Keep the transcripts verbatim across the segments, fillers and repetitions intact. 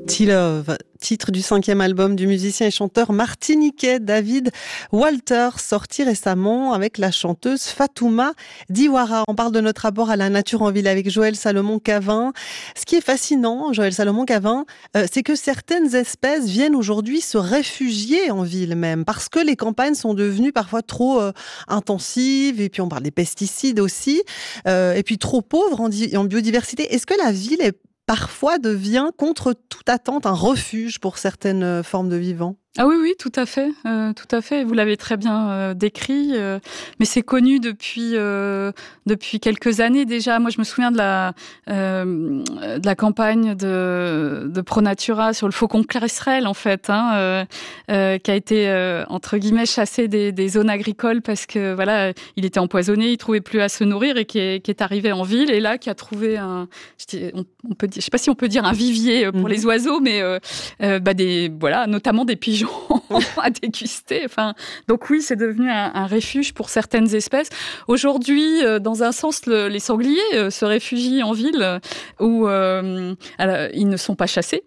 T-Love, titre du cinquième album du musicien et chanteur martiniquais David Walter, sorti récemment avec la chanteuse Fatouma Diawara. On parle de notre rapport à la nature en ville avec Joël Salomon-Cavin. Ce qui est fascinant, Joël Salomon-Cavin, euh, c'est que certaines espèces viennent aujourd'hui se réfugier en ville même, parce que les campagnes sont devenues parfois trop euh, intensives, et puis on parle des pesticides aussi, euh, et puis trop pauvres en, di- en biodiversité. Est-ce que la ville est parfois devient, contre toute attente, un refuge pour certaines formes de vivants? Ah oui, oui, tout à fait, euh, tout à fait. Vous l'avez très bien euh, décrit, euh, mais c'est connu depuis euh, depuis quelques années déjà. Moi, je me souviens de la euh, de la campagne de de ProNatura sur le faucon cresserelle, en fait, hein, euh, euh, qui a été euh, entre guillemets chassé des, des zones agricoles parce que voilà, il était empoisonné, il trouvait plus à se nourrir et qui est qui est arrivé en ville et là qui a trouvé un, je dis, on, on peut dire, je sais pas si on peut dire un vivier pour mmh. les oiseaux, mais euh, euh, bah des voilà, notamment des pigeons à déguster. Enfin, donc oui, c'est devenu un, un refuge pour certaines espèces. Aujourd'hui, euh, dans un sens, le, les sangliers euh, se réfugient en ville euh, où euh, alors, ils ne sont pas chassés.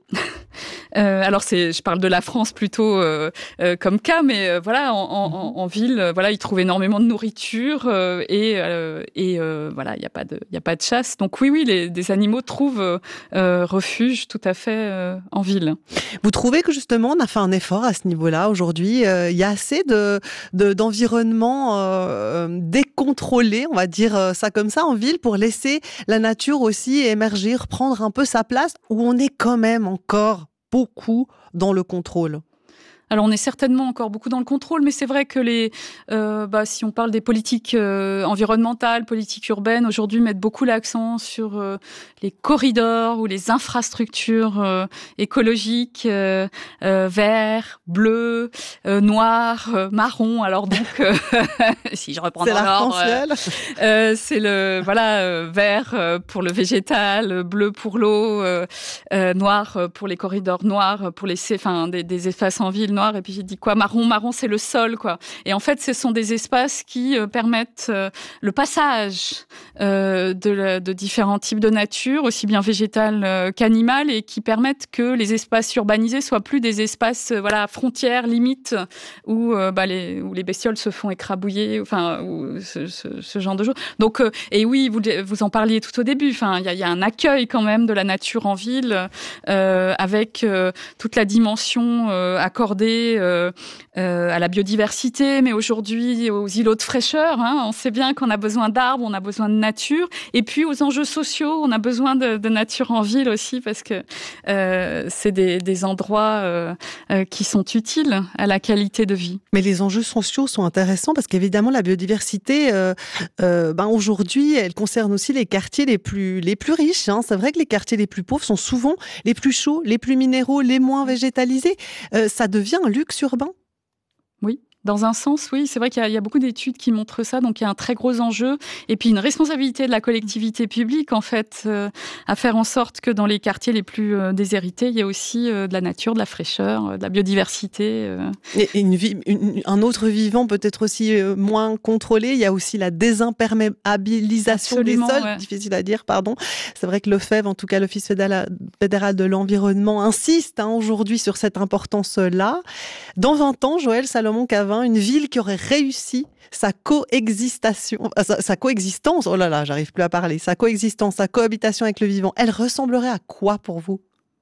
Euh, alors c'est, je parle de la France plutôt euh, euh, comme cas, mais euh, voilà, en, en, en ville, euh, voilà, ils trouvent énormément de nourriture euh, et euh, et euh, voilà, il y a pas de, il y a pas de chasse. Donc oui, oui, les des animaux trouvent euh, refuge tout à fait euh, en ville. Vous trouvez que justement on a fait un effort à ce niveau-là aujourd'hui? euh, Il y a assez de, de d'environnement euh, décontrôlé, on va dire ça comme ça, en ville pour laisser la nature aussi émerger, prendre un peu sa place, où on est quand même encore beaucoup dans le contrôle? Alors, on est certainement encore beaucoup dans le contrôle, mais c'est vrai que les, euh, bah, si on parle des politiques euh, environnementales, politiques urbaines, aujourd'hui mettent beaucoup l'accent sur euh, les corridors ou les infrastructures euh, écologiques, euh, euh, verts, bleus, euh, noirs, euh, marrons. Alors donc, euh, si je reprends dans l'ordre, euh, euh, c'est le voilà euh, vert euh, pour le végétal, bleu pour l'eau, euh, euh, noir pour les corridors noirs, pour les, enfin des, des espaces en ville. Noir, et puis j'ai dit quoi, marron, marron c'est le sol, quoi. Et en fait, ce sont des espaces qui euh, permettent euh, le passage euh, de, la, de différents types de nature, aussi bien végétale euh, qu'animale, et qui permettent que les espaces urbanisés soient plus des espaces, euh, voilà, frontières, limites, où, euh, bah, les, où les bestioles se font écrabouiller, enfin, ou ce, ce, ce genre de choses. Donc, euh, et oui, vous, vous en parliez tout au début. Enfin, il y a, y a un accueil quand même de la nature en ville, euh, avec euh, toute la dimension euh, accordée Euh, euh, à la biodiversité, mais aujourd'hui aux îlots de fraîcheur. Hein, on sait bien qu'on a besoin d'arbres, on a besoin de nature, et puis aux enjeux sociaux, on a besoin de, de nature en ville aussi, parce que euh, c'est des, des endroits euh, euh, qui sont utiles à la qualité de vie. Mais les enjeux sociaux sont intéressants parce qu'évidemment la biodiversité, euh, euh, ben aujourd'hui, elle concerne aussi les quartiers les plus les plus riches. Hein. C'est vrai que les quartiers les plus pauvres sont souvent les plus chauds, les plus minéraux, les moins végétalisés. Euh, ça devient un luxe urbain? Oui. Dans un sens, oui, c'est vrai qu'il y a, il y a beaucoup d'études qui montrent ça, donc il y a un très gros enjeu, et puis une responsabilité de la collectivité publique, en fait, euh, à faire en sorte que dans les quartiers les plus euh, déshérités, il y ait aussi euh, de la nature, de la fraîcheur, euh, de la biodiversité. Euh. Et une vie, une, un autre vivant peut-être aussi euh, moins contrôlé, il y a aussi la désimperméabilisation Absolument, des sols, ouais. Difficile à dire, pardon. C'est vrai que le F E V, en tout cas l'Office fédéral, fédéral de l'environnement, insiste hein, aujourd'hui sur cette importance-là. Dans vingt ans, Joël Salomon-Cavin, une ville qui aurait réussi sa coexistation, sa, sa coexistence, oh là là, j'arrive plus à parler, sa coexistence, sa cohabitation avec le vivant, elle ressemblerait à quoi pour vous?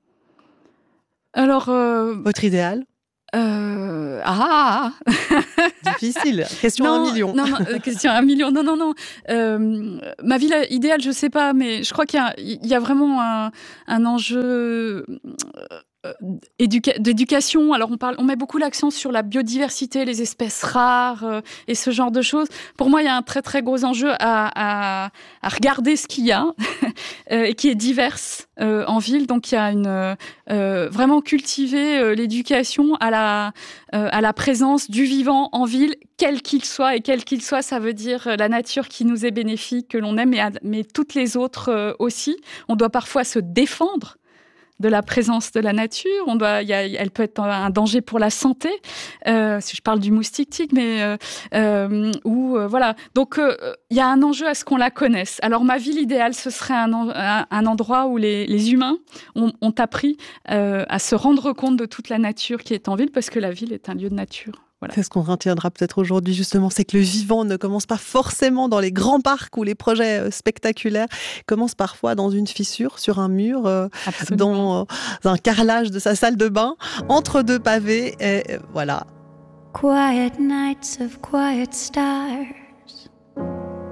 Alors, euh, votre idéal? Euh, ah, difficile. Question non, à un million. Non, non, question à un million. Non, non, non. Euh, ma ville idéale, je sais pas, mais je crois qu'il y a, il y a vraiment un, un enjeu euh, éduca- d'éducation. Alors on parle, on met beaucoup l'accent sur la biodiversité, les espèces rares euh, et ce genre de choses. Pour moi, il y a un très très gros enjeu à, à, à regarder ce qu'il y a euh, et qui est diverse euh, en ville. Donc il y a une euh, vraiment cultiver euh, l'éducation à la euh, à la présence du vivant en ville, quel qu'il soit, et quel qu'il soit, ça veut dire la nature qui nous est bénéfique, que l'on aime, mais, mais toutes les autres euh, aussi. On doit parfois se défendre de la présence de la nature. On doit, y a, elle peut être un danger pour la santé. Euh, si je parle du moustique tigre, mais euh, euh, ou euh, voilà. Donc il euh, y a un enjeu à ce qu'on la connaisse. Alors ma ville idéale, ce serait un, un, un endroit où les, les humains ont, ont appris euh, à se rendre compte de toute la nature qui est en ville, parce que la ville est un lieu de nature. Voilà. C'est ce qu'on retiendra peut-être aujourd'hui, justement, c'est que le vivant ne commence pas forcément dans les grands parcs ou les projets spectaculaires, il commence parfois dans une fissure, sur un mur, euh, dans euh, un carrelage de sa salle de bain, entre deux pavés, et euh, voilà. Quiet nights of quiet stars.